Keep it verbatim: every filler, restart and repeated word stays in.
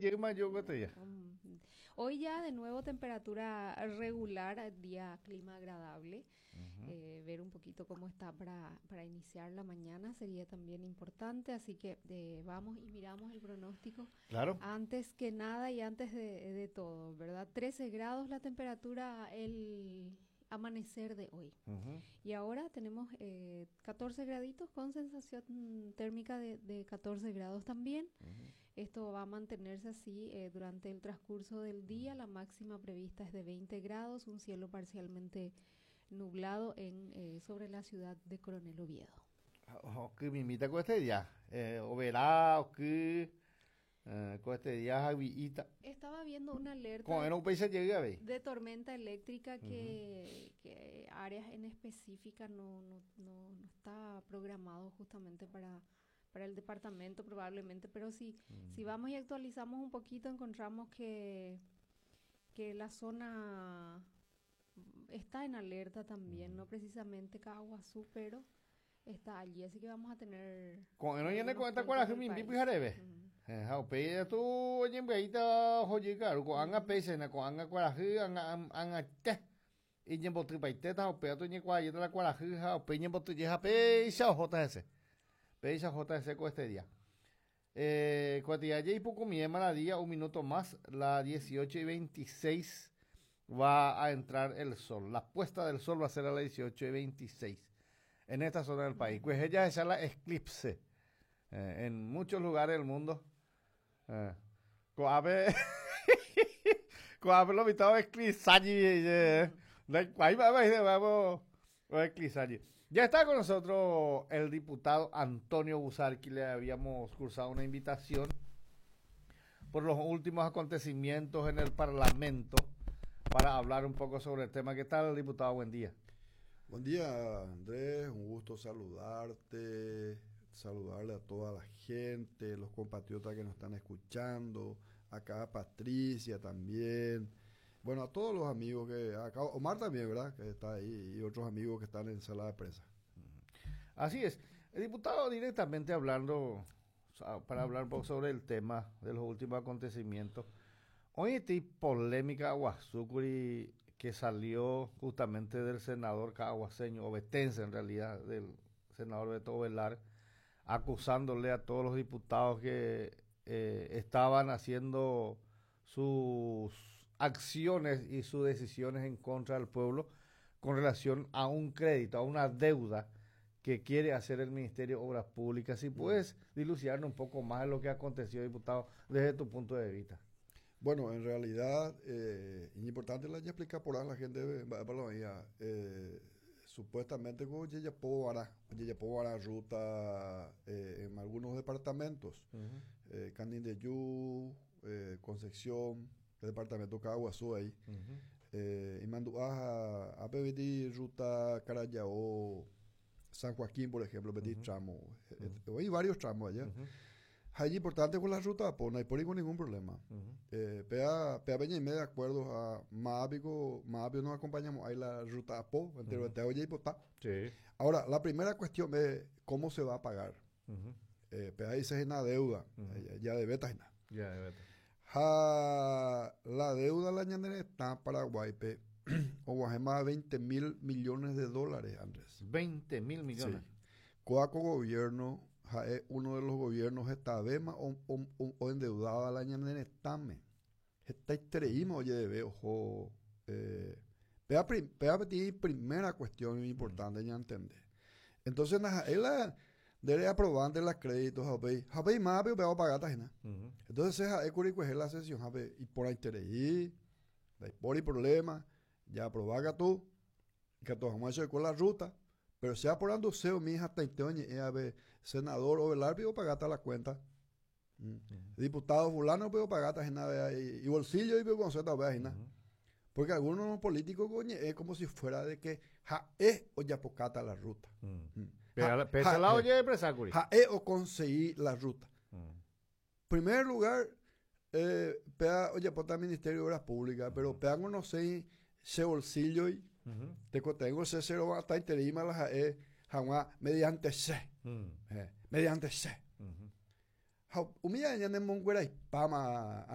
ayer mayor que este ya. Mm. Hoy ya de nuevo temperatura regular, día clima agradable. Ujú. Eh, ver un poquito cómo está para, para iniciar la mañana sería también importante, así que eh, vamos y miramos el pronóstico. Claro. Antes que nada y antes de, de todo, ¿verdad? trece grados la temperatura el amanecer de hoy. Ujú. Y ahora tenemos eh, catorce graditos con sensación mm, térmica de, de catorce grados también. Ujú. Esto va a mantenerse así eh, durante el transcurso del día. La máxima prevista es de veinte grados, un cielo parcialmente nublado en eh, sobre la ciudad de Coronel Oviedo. O que me invita con este día. Eh, o verá, o que eh, con este día Javita. Estaba viendo una alerta Como era un país se llega a ver. de tormenta eléctrica que, Ujú. que áreas en específica no, no, no, no está programado justamente para, para el departamento probablemente, pero si, Mm. si vamos y actualizamos un poquito encontramos que, que la zona está en alerta también, Mm. no precisamente Caguazú, pero está allí, así que vamos a tener Con no en viene algunos con esta puntos coraje del mi pipi país. jarebe. Ujú. Eh, ha pe tu oye beita hoje caro con anga Ujú. pese na con anga coraje anga anga te. Y ñembo tripaite ta o pe to ñe kwa yeta la coraje ha o pe ñembo tu ye ha pe sa jota ese. Pe sa jota ese con este día. Eh, cuatía ya y poco mi la día, un minuto más, la dieciocho y veintiséis va a entrar el sol. La puesta del sol va a ser a las dieciocho y veintiséis en esta zona del país. Pues ella es la eclipse eh, en muchos lugares del mundo. Eh, Coabe, Coabe lo invitado eclipse allí. Eh, ahí va, vamos, eclipse allí. Ya está con nosotros el diputado Antonio Busarqui. Le habíamos cursado una invitación por los últimos acontecimientos en el Parlamento para hablar un poco sobre el tema. ¿Qué tal, diputado? Buen día. Buen día, Andrés. Un gusto saludarte, saludarle a toda la gente, los compatriotas que nos están escuchando, acá a Patricia también. Bueno, a todos los amigos que acá, Omar también, ¿verdad? Que está ahí, y otros amigos que están en sala de prensa. Así es. El diputado directamente hablando, para hablar un poco sobre el tema de los últimos acontecimientos. Hoy hay polémica Guasúcuri que salió justamente del senador caguaseño, o betense en realidad, del senador Beto Velar, acusándole a todos los diputados que eh, estaban haciendo sus acciones y sus decisiones en contra del pueblo con relación a un crédito, a una deuda que quiere hacer el Ministerio de Obras Públicas. Si puedes dilucidarnos un poco más de lo que aconteció, diputado, desde tu punto de vista. Bueno, en realidad, eh, es importante la explicar por ahí la gente, eh, supuestamente con Yeyapo hará ruta eh, en algunos departamentos, Uh-huh. eh, Canindeyú, eh, Concepción, el departamento Caguazú ahí, Uh-huh. eh, y Manduaja, a pedir ruta Carayao, San Joaquín, por ejemplo, pedir Uh-huh. tramo, Uh-huh. eh, hay varios tramos allá. Uh-huh. Allí importante con la ruta, pues no hay por ningún problema. Uh-huh. Eh, pea, pea veña y media de acuerdo a Mábico, Mábico nos acompañamos ahí la ruta Apo, entre Uh-huh. te oye y potá. Sí. Ahora, la primera cuestión es cómo se va a pagar. Uh-huh. Eh, pea dice es una deuda, Uh-huh. eh, ya de beta es nada. Ya, de verdad. Ja, la deuda la ñandere está Paraguay, pe, o más de veinte mil millones de dólares, Andrés. veinte mil millones. Sí. Coaco gobierno, ja, es uno de los gobiernos está bema o, o, o, o endeudada la ñandere estame. Está estreíma, oye, de veo, ojo. Eh, pea, prim, pea ti primera cuestión importante, ya entender. Entonces, na, él la debe aprobar de los créditos, jape, jape más, pero pega pagar tajena. Uh-huh. Entonces, es curico es la sesión, jape, y por interés, por el problema, ya aprobaga tú, que tú vamos a hacer con la ruta, pero sea por ando seo, mi hija, taiteoñe, eh, senador o velar, pero pagar la cuenta. Mm. Uh-huh. Diputado fulano, pero pagar tajena, y, y bolsillo, y pero con zeta, vea, uh-huh. Porque algunos políticos, coño, es como si fuera de que ja es o ya pocata la ruta. Uh-huh. Mm. Pero pese la oye, presacuri. Ja es o conseguir la ruta. Uh-huh. Primer lugar, eh, pea, oye, por el Ministerio de Obras Públicas, pero uh-huh. Pea conocer ese bolsillo y uh-huh. Te tengo ese cero hasta interima la ja es jamás mediante C. Uh-huh. Eh, mediante C. Uh-huh. Ja, humilla ya en Monguera y Pama.